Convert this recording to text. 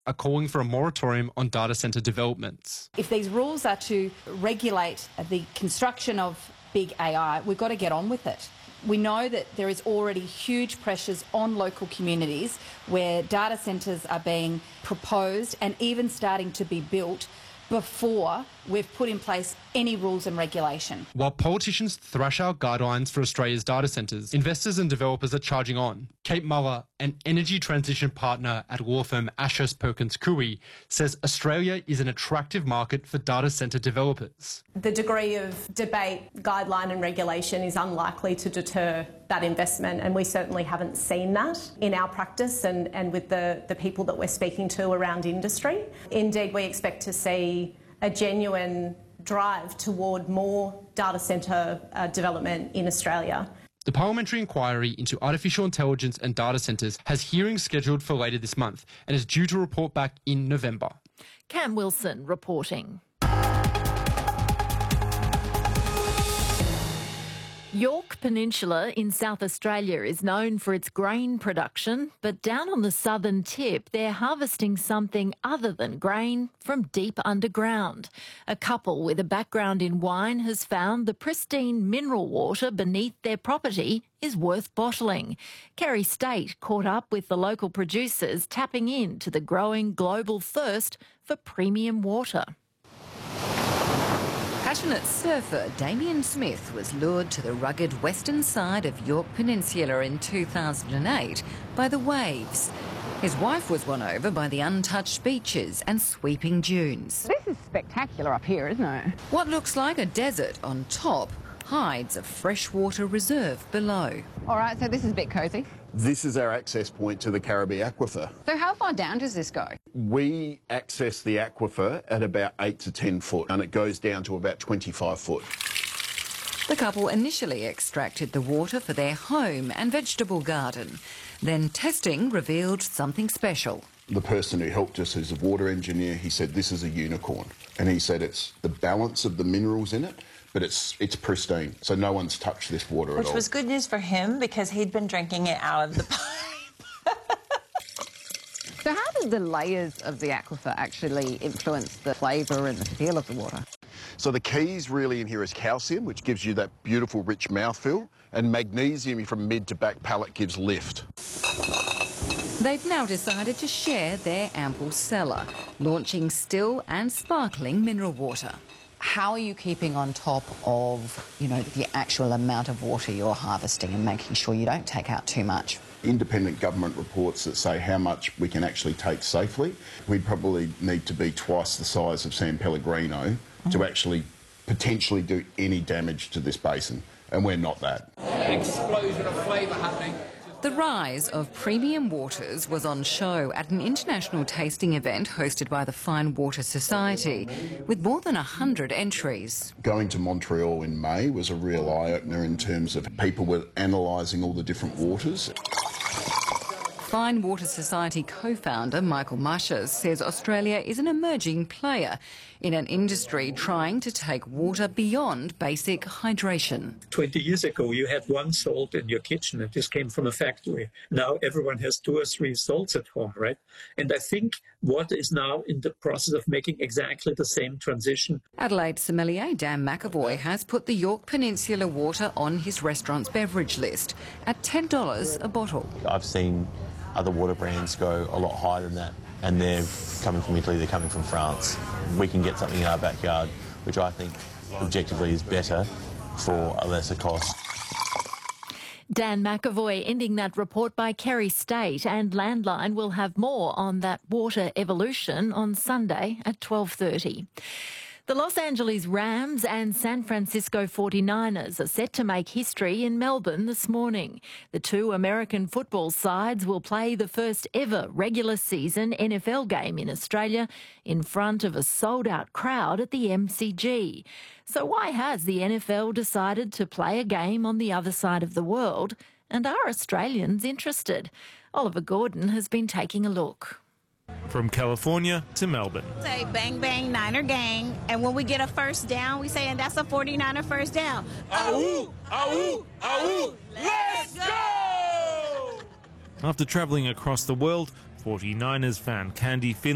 are calling for a moratorium on data centre developments. If these rules are to regulate the construction of big AI, we've got to get on with it. We know that there is already huge pressures on local communities where data centres are being proposed and even starting to be built before we've put in place any rules and regulation. While politicians thrash out guidelines for Australia's data centres, investors and developers are charging on. Kate Muller, an energy transition partner at law firm Ashurst Perkins Coie, says Australia is an attractive market for data centre developers. The degree of debate, guideline and regulation is unlikely to deter that investment, and we certainly haven't seen that in our practice and with the people that we're speaking to around industry. Indeed, we expect to see a genuine drive toward more data centre development in Australia. The parliamentary inquiry into artificial intelligence and data centres has hearings scheduled for later this month and is due to report back in November. Cam Wilson reporting. Yorke Peninsula in South Australia is known for its grain production, but down on the southern tip, they're harvesting something other than grain from deep underground. A couple with a background in wine has found the pristine mineral water beneath their property is worth bottling. Kerry State caught up with the local producers, tapping into the growing global thirst for premium water. Passionate surfer Damien Smith was lured to the rugged western side of Yorke Peninsula in 2008 by the waves. His wife was won over by the untouched beaches and sweeping dunes. This is spectacular up here, isn't it? What looks like a desert on top hides a freshwater reserve below. All right, so this is a bit cosy. This is our access point to the Karrabee Aquifer. So how far down does this go? We access the aquifer at about 8 to 10 foot and it goes down to about 25 foot. The couple initially extracted the water for their home and vegetable garden. Then testing revealed something special. The person who helped us, who's a water engineer, he said this is a unicorn. And he said it's the balance of the minerals in it, but it's pristine, so no one's touched this water at all. Which was good news for him because he'd been drinking it out of the pipe. So how do the layers of the aquifer actually influence the flavour and the feel of the water? So the keys really in here is calcium, which gives you that beautiful rich mouthfeel, and magnesium from mid to back palate gives lift. They've now decided to share their ample cellar, launching still and sparkling mineral water. How are you keeping on top of, the actual amount of water you're harvesting and making sure you don't take out too much? Independent government reports that say how much we can actually take safely. We'd probably need to be twice the size of San Pellegrino to actually potentially do any damage to this basin, and we're not that. An explosion of flavour happening. The rise of premium waters was on show at an international tasting event hosted by the Fine Water Society, with more than 100 entries. Going to Montreal in May was a real eye-opener in terms of people were analysing all the different waters. Fine Water Society co-founder Michael Marshes says Australia is an emerging player in an industry trying to take water beyond basic hydration. 20 years ago, you had one salt in your kitchen and this came from a factory. Now everyone has 2 or 3 salts at home, right? And I think water is now in the process of making exactly the same transition. Adelaide sommelier Dan McAvoy has put the Yorke Peninsula water on his restaurant's beverage list at $10 a bottle. I've seen other water brands go a lot higher than that, and they're coming from Italy, they're coming from France. We can get something in our backyard, which I think objectively is better for a lesser cost. Dan McAvoy ending that report by Kerry State, and Landline will have more on that water evolution on Sunday at 12:30. The Los Angeles Rams and San Francisco 49ers are set to make history in Melbourne this morning. The two American football sides will play the first ever regular season NFL game in Australia in front of a sold-out crowd at the MCG. So why has the NFL decided to play a game on the other side of the world? And are Australians interested? Oliver Gordon has been taking a look. From California to Melbourne. Say bang bang Niner gang, and when we get a first down, we say, and that's a 49er first down. Ahoo! Ahoo! Ahoo! Let's go! After travelling across the world, 49ers fan Candy Finley